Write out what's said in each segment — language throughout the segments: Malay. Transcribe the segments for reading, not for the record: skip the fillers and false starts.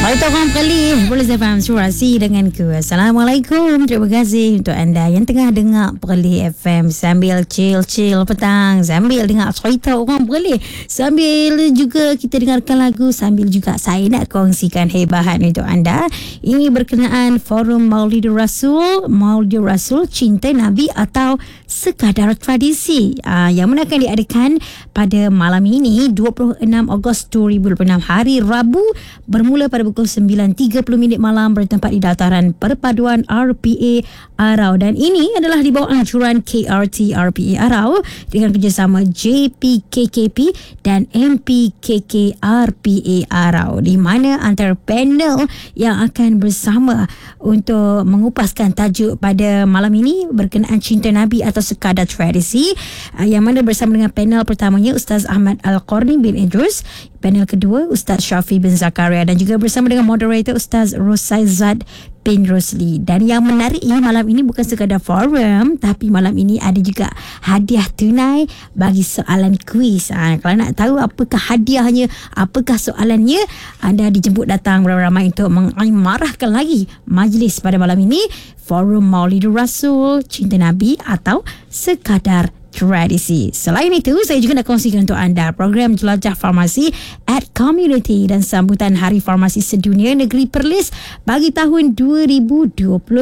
Cerita orang Perlis Perlis FM Surasi dengan ku. Assalamualaikum. Terima kasih untuk anda yang tengah dengar Perlis FM sambil chill petang, sambil dengar cerita orang Perlis, sambil juga kita dengarkan lagu, sambil juga saya nak kongsikan hebahan untuk anda. Ini berkenaan Forum Maulidur Rasul, Maulidur Rasul Cinta Nabi atau Sekadar Tradisi, yang mana akan diadakan pada malam ini 26 Ogos 2026 hari Rabu, bermula pada pukul 9.30 malam, bertempat di dataran perpaduan RPA Arau, dan ini adalah di bawah anjuran KRT RPA Arau dengan kerjasama JPKKP dan MPKK RPA Arau, di mana antara panel yang akan bersama untuk mengupaskan tajuk pada malam ini berkenaan Cinta Nabi atau Sekadar Tradisi, yang mana bersama dengan panel pertamanya Ustaz Ahmad Al-Qarni bin Idrus, panel kedua Ustaz Syafi bin Zakaria, dan juga bersama dengan moderator Ustaz Rosaizad bin Rosli. Dan yang menariknya malam ini bukan sekadar forum, tapi malam ini ada juga hadiah tunai bagi soalan kuis. Kalau nak tahu apakah hadiahnya, apakah soalannya, anda dijemput datang beramai-ramai untuk mengamarahkan lagi majlis pada malam ini, Forum Maulidur Rasul Cinta Nabi atau Sekadar Tradisi. Selain itu, saya juga nak kongsikan untuk anda program Jelajah Farmasi at Community dan sambutan Hari Farmasi Sedunia Negeri Perlis bagi tahun 2026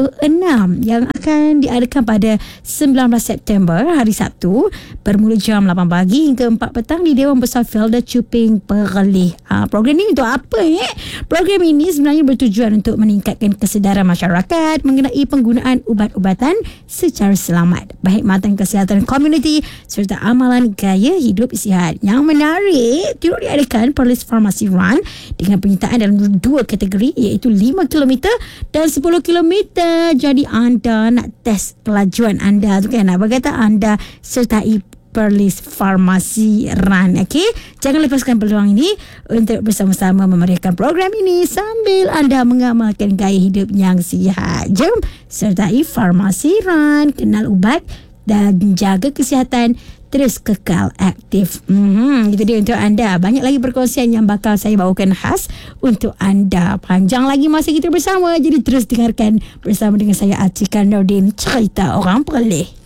yang akan diadakan pada 19 September hari Sabtu, bermula jam 8 pagi hingga 4 petang di Dewan Besar Felda Cuping Perlis. Program ini untuk apa? Program ini sebenarnya bertujuan untuk meningkatkan kesedaran masyarakat mengenai penggunaan ubat-ubatan secara selamat, baik matan kesihatan komuniti serta amalan gaya hidup sihat. Yang menarik, turut diadakan Perlis Pharmacy Run dengan penyertaan dalam dua kategori, iaitu 5 km dan 10 km. Jadi anda nak test kelajuan anda tu kan, apa kata anda sertai Perlis Pharmacy Run. Okay? Jangan lepaskan peluang ini untuk bersama-sama memeriahkan program ini sambil anda mengamalkan gaya hidup yang sihat. Jom sertai Pharmacy Run, kenal ubat dan jaga kesihatan, terus kekal aktif. Itu dia untuk anda. Banyak lagi perkongsian yang bakal saya bawakan khas untuk anda. Panjang lagi masa kita bersama, jadi terus dengarkan bersama dengan saya Atika Nordin, Cerita Orang Perlis.